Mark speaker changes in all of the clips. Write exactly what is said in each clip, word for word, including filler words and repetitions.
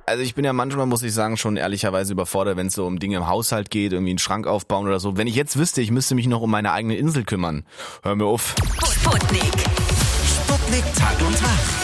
Speaker 1: Also ich bin ja manchmal, muss ich sagen, schon ehrlicherweise überfordert, wenn es so um Dinge im Haushalt geht, irgendwie einen Schrank aufbauen oder so. Wenn ich jetzt wüsste, ich müsste mich noch um meine eigene Insel kümmern. Hör mir auf.
Speaker 2: Sputnik.
Speaker 3: Sputnik Tag und Tag.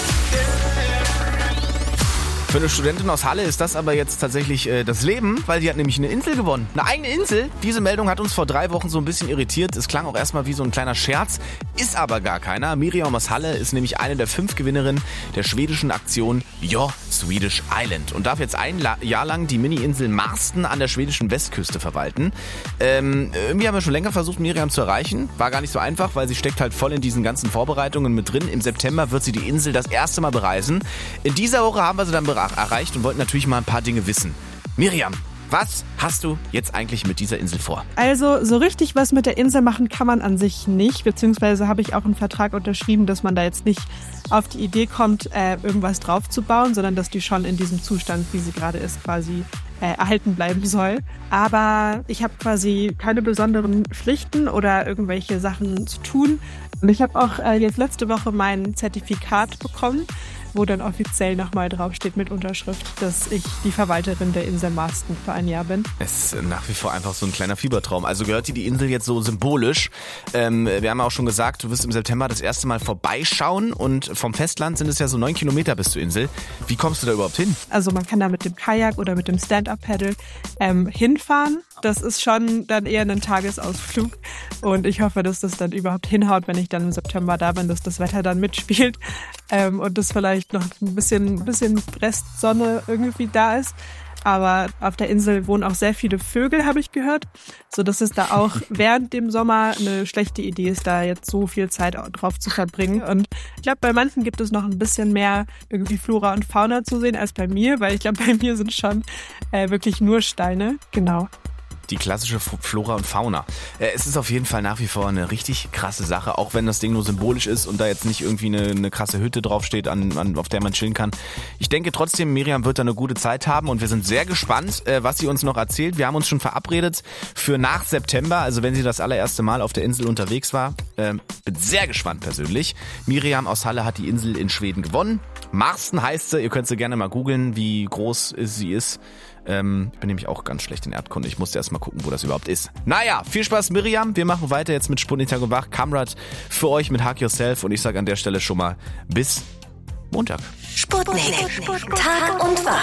Speaker 1: Für eine Studentin aus Halle ist das aber jetzt tatsächlich äh, das Leben, weil die hat nämlich eine Insel gewonnen. Eine eigene Insel. Diese Meldung hat uns vor drei Wochen so ein bisschen irritiert. Es klang auch erstmal wie so ein kleiner Scherz, ist aber gar keiner. Miriam aus Halle ist nämlich eine der fünf Gewinnerinnen der schwedischen Aktion Your Swedish Island und darf jetzt ein La- Jahr lang die Mini-Insel Marsten an der schwedischen Westküste verwalten. Ähm, irgendwie haben wir schon länger versucht, Miriam zu erreichen. War gar nicht so einfach, weil sie steckt halt voll in diesen ganzen Vorbereitungen mit drin. Im September wird sie die Insel das erste Mal bereisen. In dieser Woche haben wir sie dann bereist. erreicht und wollten natürlich mal ein paar Dinge wissen. Miriam, was hast du jetzt eigentlich mit dieser Insel vor?
Speaker 4: Also so richtig was mit der Insel machen kann man an sich nicht, beziehungsweise habe ich auch einen Vertrag unterschrieben, dass man da jetzt nicht auf die Idee kommt, äh, irgendwas drauf zu bauen, sondern dass die schon in diesem Zustand, wie sie gerade ist, quasi äh, erhalten bleiben soll. Aber ich habe quasi keine besonderen Pflichten oder irgendwelche Sachen zu tun. Und ich habe auch äh, jetzt letzte Woche mein Zertifikat bekommen, wo dann offiziell nochmal draufsteht mit Unterschrift, dass ich die Verwalterin der Insel Marsten für ein Jahr bin.
Speaker 1: Es ist nach wie vor einfach so ein kleiner Fiebertraum. Also gehört dir die Insel jetzt so symbolisch. Ähm, wir haben ja auch schon gesagt, du wirst im September das erste Mal vorbeischauen und vom Festland sind es ja so neun Kilometer bis zur Insel. Wie kommst du da überhaupt hin?
Speaker 4: Also man kann da mit dem Kajak oder mit dem Stand-Up-Paddle ähm, hinfahren. Das ist schon dann eher ein Tagesausflug und ich hoffe, dass das dann überhaupt hinhaut, wenn ich dann im September da bin, dass das Wetter dann mitspielt ähm, und das vielleicht noch ein bisschen, ein bisschen Restsonne irgendwie da ist. Aber auf der Insel wohnen auch sehr viele Vögel, habe ich gehört, so dass es da auch während dem Sommer eine schlechte Idee ist, da jetzt so viel Zeit drauf zu verbringen. Und ich glaube, bei manchen gibt es noch ein bisschen mehr irgendwie Flora und Fauna zu sehen als bei mir, weil ich glaube, bei mir sind schon äh, wirklich nur Steine. Genau.
Speaker 1: Die klassische Flora und Fauna. Es ist auf jeden Fall nach wie vor eine richtig krasse Sache, auch wenn das Ding nur symbolisch ist und da jetzt nicht irgendwie eine, eine krasse Hütte draufsteht, an, an, auf der man chillen kann. Ich denke trotzdem, Miriam wird da eine gute Zeit haben und wir sind sehr gespannt, was sie uns noch erzählt. Wir haben uns schon verabredet für nach September, also wenn sie das allererste Mal auf der Insel unterwegs war. Ähm, bin sehr gespannt persönlich. Miriam aus Halle hat die Insel in Schweden gewonnen. Marsten heißt sie, ihr könnt sie gerne mal googeln, wie groß sie ist. Ähm, ich bin nämlich auch ganz schlecht in Erdkunde. Ich musste erst mal gucken, wo das überhaupt ist. Naja, viel Spaß, Miriam. Wir machen weiter jetzt mit Sputnik Tag und Wach. Kamrat für euch mit Hug Yourself. Und ich sage an der Stelle schon mal bis Montag.
Speaker 2: Sputnik. Tag und Wach.